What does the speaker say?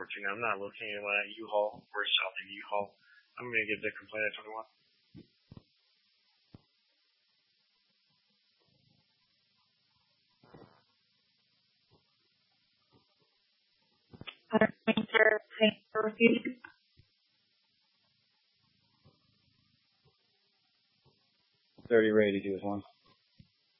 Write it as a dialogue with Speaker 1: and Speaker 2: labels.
Speaker 1: unfortunately. I'm not looking at one at U-Haul or shopping U-Haul. I'm going to give the complaint at 21.
Speaker 2: Thanks for repeating.
Speaker 3: Ready to do this one.